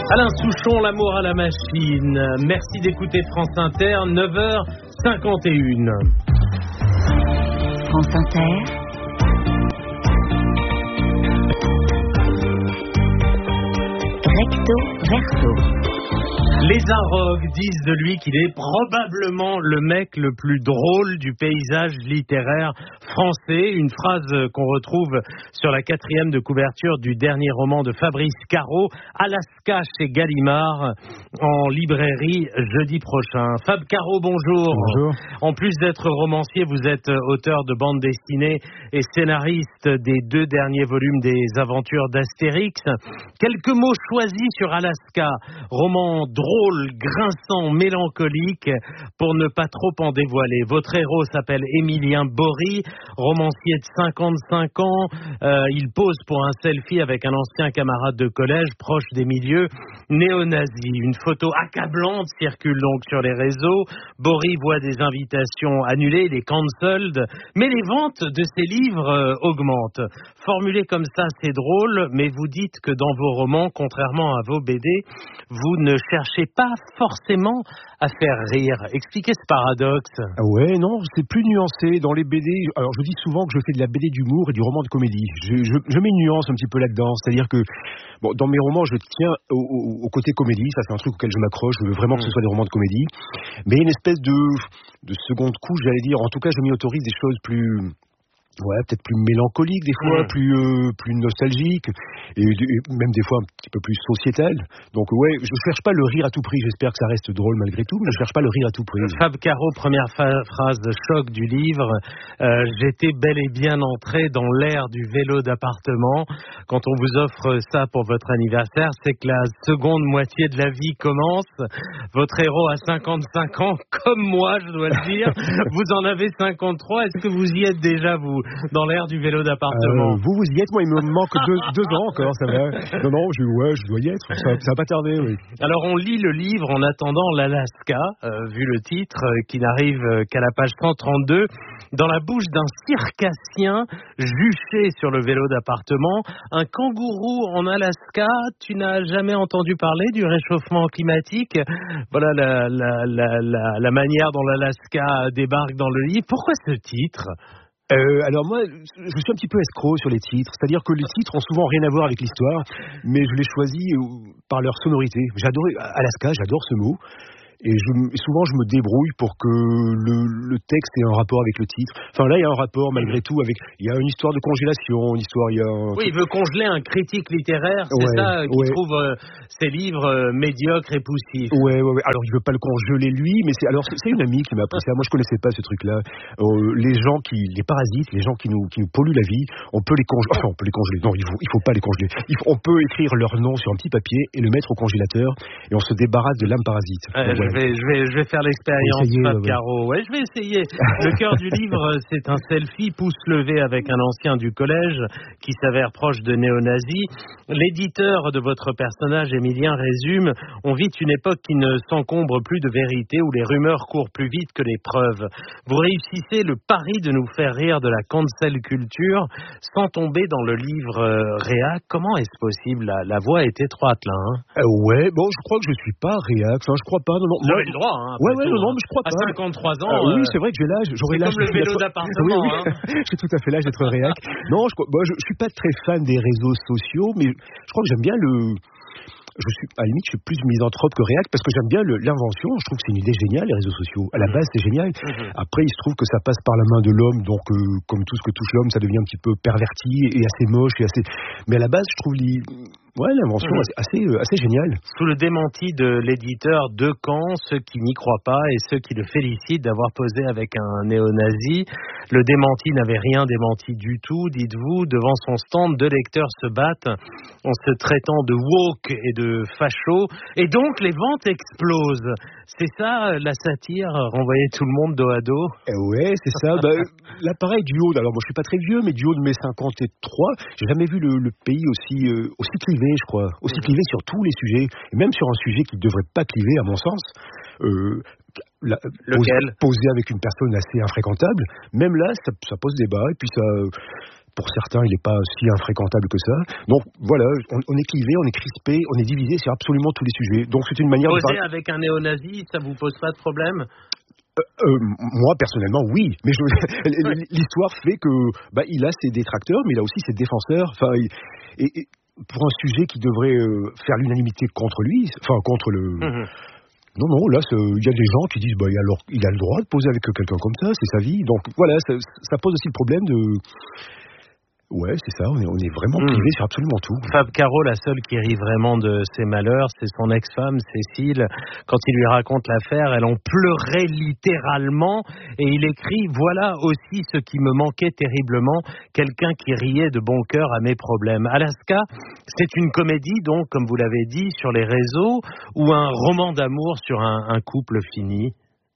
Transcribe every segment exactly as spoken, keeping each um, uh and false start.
Alain Souchon, l'amour à la machine. Merci d'écouter France Inter, neuf heures cinquante et une. France Inter. Recto verso. Les Arogues disent de lui qu'il est probablement le mec le plus drôle du paysage littéraire français. Une phrase qu'on retrouve sur la quatrième de couverture du dernier roman de Fabrice Caro, Alaska chez Gallimard, en librairie jeudi prochain. Fab Caro, bonjour. Bonjour. En plus d'être romancier, vous êtes auteur de bande dessinée et scénariste des deux derniers volumes des aventures d'Astérix. Quelques mots choisis sur Alaska, roman drôle, grinçant, mélancolique, pour ne pas trop en dévoiler. Votre héros s'appelle Émilien Bory, romancier de cinquante-cinq ans. Euh, il pose pour un selfie avec un ancien camarade de collège, proche des milieux néo-nazis. Une photo accablante circule donc sur les réseaux. Bory voit des invitations annulées, les cancelled, mais les ventes de ses livres euh, augmentent. Formulé comme ça, c'est drôle, mais vous dites que dans vos romans, contrairement à vos B D, vous ne cherchez pas forcément à faire rire. Expliquez ce paradoxe. Ah ouais, non, c'est plus nuancé. Dans les B D, alors je dis souvent que je fais de la B D d'humour et du roman de comédie. Je, je, je mets une nuance un petit peu là-dedans. C'est-à-dire que bon, dans mes romans, je tiens au, au, au côté comédie. Ça, c'est un truc auquel je m'accroche. Je veux vraiment que ce soit des romans de comédie. Mais une espèce de, de seconde couche, j'allais dire. En tout cas, je m'y autorise des choses plus... Ouais, peut-être plus mélancolique des fois, mmh. plus euh, plus nostalgique et, et même des fois un petit peu plus sociétal. Donc ouais, je cherche pas le rire à tout prix. J'espère que ça reste drôle malgré tout, mais je cherche pas le rire à tout prix. Fab Caro, première fa- phrase de choc du livre. Euh, j'étais bel et bien entré dans l'ère du vélo d'appartement. Quand on vous offre ça pour votre anniversaire, c'est que la seconde moitié de la vie commence. Votre héros a cinquante-cinq ans, comme moi, je dois le dire. Vous en avez cinquante-trois. Est-ce que vous y êtes déjà, vous, dans l'ère du vélo d'appartement? euh, Vous, vous y êtes. Moi, il me manque deux, deux ans encore, ça va. Non, non, je, ouais, je dois y être. Ça, ça va pas tarder, oui. Alors, on lit le livre en attendant l'Alaska, euh, vu le titre, euh, qui n'arrive qu'à la page cent trente-deux, dans la bouche d'un circassien juché sur le vélo d'appartement. Un kangourou en Alaska, tu n'as jamais entendu parler du réchauffement climatique? Voilà la, la, la, la, la manière dont l'Alaska débarque dans le livre. Pourquoi ce titre? Euh, alors moi, je suis un petit peu escroc sur les titres. C'est-à-dire que les titres ont souvent rien à voir avec l'histoire, mais je les choisis par leur sonorité. J'adore Alaska, j'adore ce mot. Et, je, et souvent, je me débrouille pour que le, le texte ait un rapport avec le titre. Enfin, là, il y a un rapport, malgré tout, avec... Il y a une histoire de congélation, une histoire... Il y a un... Oui, il veut congeler un critique littéraire, c'est ouais, ça, qui ouais. trouve euh, ses livres euh, médiocres et poussifs. Ouais, ouais, ouais. Alors, il veut pas le congeler, lui, mais c'est... Alors, c'est, c'est une amie qui m'a appris ça. Moi, je connaissais pas ce truc-là. Euh, les gens qui... Les parasites, les gens qui nous, qui nous polluent la vie, on peut les congeler... Enfin, on peut les congeler. Non, il faut, il faut pas les congeler. Il faut, on peut écrire leur nom sur un petit papier et le mettre au congélateur, et on se débarrasse de l'âme parasite. Euh, Donc, je, voilà. vais, je, vais, je vais faire l'expérience, essayer, Fab ouais, Caro. Ouais, je vais essayer. Le cœur du livre, c'est un selfie pouce levé avec un ancien du collège qui s'avère proche de néo-nazis. L'éditeur de votre personnage, Émilien, résume: on vit une époque qui ne s'encombre plus de vérité, où les rumeurs courent plus vite que les preuves. Vous réussissez le pari de nous faire rire de la cancel culture sans tomber dans le livre euh, réac. Comment est-ce possible? La, la voie est étroite là. Hein euh, ouais, bon, je crois que je suis pas réac. Enfin, je crois pas. Non, non. Vous avez le droit. Hein, ouais, ouais, tout, non, non, hein. mais je crois À pas. cinquante-trois ans. Euh, oui, euh, c'est vrai que j'ai l'âge. J'aurais c'est l'âge. comme le vélo d'appartement. Oui, oui. Hein. J'ai tout à fait l'âge d'être réac. Non, je, bah, je, je suis pas très fan des réseaux sociaux, mais je crois que j'aime bien le. Je suis, à la limite, je suis plus misanthrope que réac parce que j'aime bien le, l'invention. Je trouve que c'est une idée géniale, les réseaux sociaux. À la base, c'est génial. Mmh. Après, il se trouve que ça passe par la main de l'homme, donc euh, comme tout ce que touche l'homme, ça devient un petit peu perverti et assez moche et assez. Mais à la base, je trouve les... ouais, l'invention mmh. assez, assez, euh, assez géniale. Sous le démenti de l'éditeur, deux camps, ceux qui n'y croient pas et ceux qui le félicitent d'avoir posé avec un néo-nazi. Le démenti n'avait rien démenti du tout, dites-vous. Devant son stand, deux lecteurs se battent en se traitant de woke et de facho. Et donc, les ventes explosent. C'est ça, la satire, renvoyer tout le monde dos à dos? Eh ouais, c'est ça. Bah, là, pareil, du haut, alors moi je suis pas très vieux, mais du haut de mes cinquante-trois, j'ai jamais vu le, le pays aussi, euh, aussi clivé, je crois. Aussi clivé sur tous les sujets. Et même sur un sujet qui ne devrait pas cliver, à mon sens. Euh, La, Lequel? Poser avec une personne assez infréquentable, même là, ça, ça pose débat, et puis ça, pour certains, il n'est pas si infréquentable que ça. Donc voilà, on, on est clivé, on est crispé, on est divisé sur absolument tous les sujets. Donc c'est une manière Poser de parler... avec un néo-nazi, ça vous pose pas de problème? Euh, euh, moi personnellement oui, mais je, l'histoire fait que bah, il a ses détracteurs, mais il a aussi ses défenseurs. Enfin, et, et pour un sujet qui devrait euh, faire l'unanimité contre lui, enfin contre le. Mmh. Non non, là il y a des gens qui disent bah alors il a le droit de poser avec quelqu'un comme ça, c'est sa vie. Donc voilà, ça, ça pose aussi le problème de. Ouais, c'est ça, on est, on est vraiment mmh. privé sur absolument tout. Fab Caro, la seule qui rit vraiment de ses malheurs, c'est son ex-femme, Cécile. Quand il lui raconte l'affaire, elle en pleurait littéralement et il écrit « Voilà aussi ce qui me manquait terriblement, quelqu'un qui riait de bon cœur à mes problèmes ». Alaska, c'est une comédie donc, comme vous l'avez dit, sur les réseaux ou un roman d'amour sur un, un couple fini?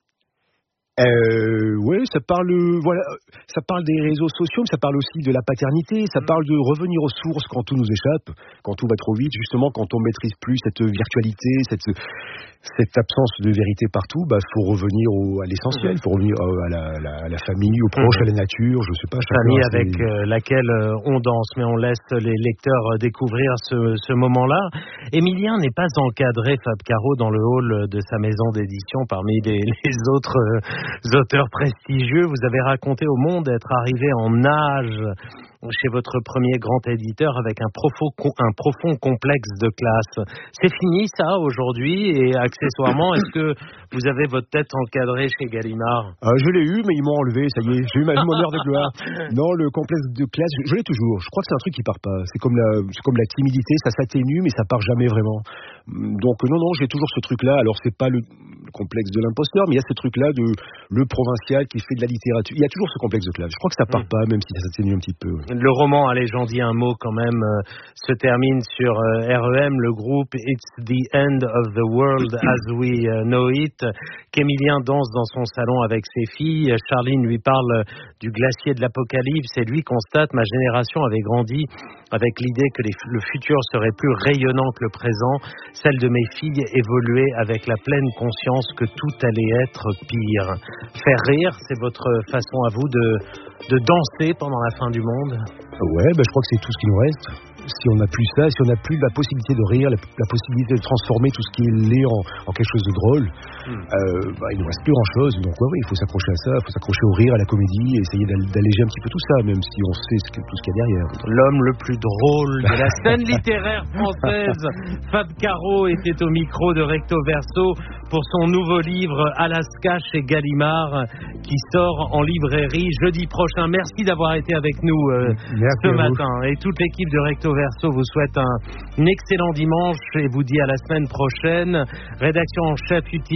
Euh, ouais, ça parle, voilà, ça parle des réseaux sociaux, mais ça parle aussi de la paternité, ça parle de revenir aux sources quand tout nous échappe, quand tout va trop vite, justement, quand on maîtrise plus cette virtualité, cette, cette absence de vérité partout, bah, faut revenir au, à l'essentiel, faut revenir à la, la, à la famille, aux proches, mmh. à la nature, je sais pas. Famille avec euh, laquelle euh, on danse, mais on laisse les lecteurs euh, découvrir ce, ce moment-là. Émilien n'est pas encadré, Fab Caro, dans le hall de sa maison d'édition parmi les, les autres euh, auteurs prestigieux. Vous avez raconté au monde être arrivé en âge chez votre premier grand éditeur avec un profond, un profond complexe de classe. C'est fini ça aujourd'hui et accessoirement, est-ce que vous avez votre tête encadrée chez Gallimard? euh, Je l'ai eu mais ils m'ont enlevé, ça y est, j'ai eu mon heure de gloire. Non, le complexe de classe, je, je l'ai toujours. Je crois que c'est un truc qui part pas. C'est comme la, c'est comme la timidité, ça s'atténue mais ça part jamais vraiment. Donc non, non, j'ai toujours ce truc-là. Alors c'est pas le, le complexe de l'imposteur, mais il y a ce truc-là de le provincial qui fait de la littérature. Il y a toujours ce complexe de classe. Je crois que ça part mmh. pas, même si ça s'atténue un petit peu. Le roman, allez, j'en dis un mot quand même, euh, se termine sur euh, R E M, le groupe It's the End of the World as We uh, Know It, qu'Émilien danse dans son salon avec ses filles. Charline lui parle du glacier de l'Apocalypse et lui constate: ma génération avait grandi avec l'idée que les, le futur serait plus rayonnant que le présent. Celle de mes filles évoluait avec la pleine conscience que tout allait être pire. Faire rire, c'est votre façon à vous de, de danser pendant la fin du monde? Ouais, bah, je crois que c'est tout ce qui nous reste. Si on n'a plus ça, si on n'a plus la possibilité de rire, la, la possibilité de transformer tout ce qui est laid en, en quelque chose de drôle, mm. euh, bah, il ne nous reste plus grand-chose. Donc ouais, ouais, il faut s'accrocher à ça, il faut s'accrocher au rire, à la comédie, et essayer d'alléger un petit peu tout ça, même si on sait ce que, tout ce qu'il y a derrière. L'homme le plus drôle de la scène littéraire française, Fab Caro, était au micro de Recto Verso pour son nouveau livre Alaska chez Gallimard, qui sort en librairie jeudi prochain. Merci d'avoir été avec nous euh, ce matin. Et toute l'équipe de Recto Verso vous souhaite un, un excellent dimanche et vous dit à la semaine prochaine. Rédaction en chef utile